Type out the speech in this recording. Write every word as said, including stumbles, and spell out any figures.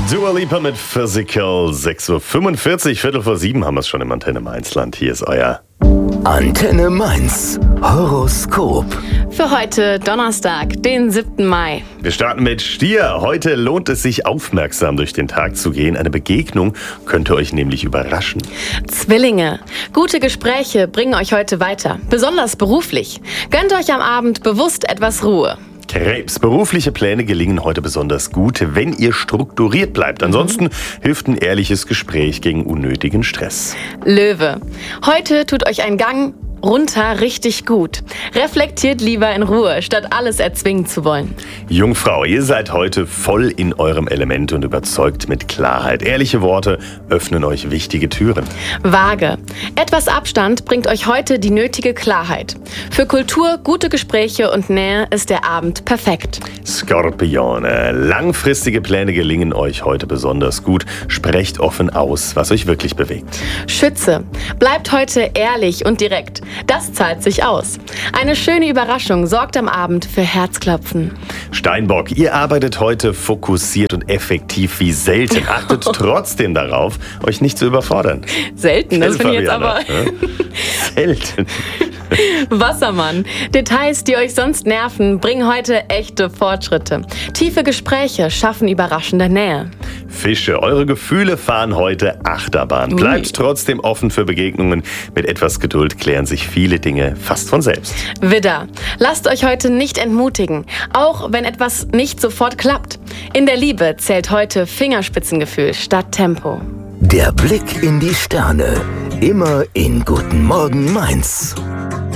Dua Lipa mit Physical. sechs Uhr fünfundvierzig, Viertel vor sieben haben wir es schon im Antenne Mainzland. Hier ist euer Antenne Mainz Horoskop. Für heute Donnerstag, den siebten Mai. Wir starten mit Stier. Heute lohnt es sich, aufmerksam durch den Tag zu gehen. Eine Begegnung könnte euch nämlich überraschen. Zwillinge. Gute Gespräche bringen euch heute weiter, besonders beruflich. Gönnt euch am Abend bewusst etwas Ruhe. Krebs. Berufliche Pläne gelingen heute besonders gut, wenn ihr strukturiert bleibt. Ansonsten mhm. hilft ein ehrliches Gespräch gegen unnötigen Stress. Löwe. Heute tut euch ein Gang runter richtig gut. Reflektiert lieber in Ruhe, statt alles erzwingen zu wollen. Jungfrau, ihr seid heute voll in eurem Element und überzeugt mit Klarheit. Ehrliche Worte öffnen euch wichtige Türen. Waage. Etwas Abstand bringt euch heute die nötige Klarheit. Für Kultur, gute Gespräche und Nähe ist der Abend perfekt. Skorpione. Langfristige Pläne gelingen euch heute besonders gut. Sprecht offen aus, was euch wirklich bewegt. Schütze. Bleibt heute ehrlich und direkt. Das zahlt sich aus. Eine schöne Überraschung sorgt am Abend für Herzklopfen. Steinbock, ihr arbeitet heute fokussiert und effektiv wie selten. Achtet trotzdem darauf, euch nicht zu überfordern. Selten, das finde ich jetzt aber... Ja? Selten. Wassermann. Details, die euch sonst nerven, bringen heute echte Fortschritte. Tiefe Gespräche schaffen überraschende Nähe. Fische, eure Gefühle fahren heute Achterbahn. Bleibt Ui. trotzdem offen für Begegnungen. Mit etwas Geduld klären sich viele Dinge fast von selbst. Widder, lasst euch heute nicht entmutigen, auch wenn etwas nicht sofort klappt. In der Liebe zählt heute Fingerspitzengefühl statt Tempo. Der Blick in die Sterne. Immer in Guten Morgen Mainz.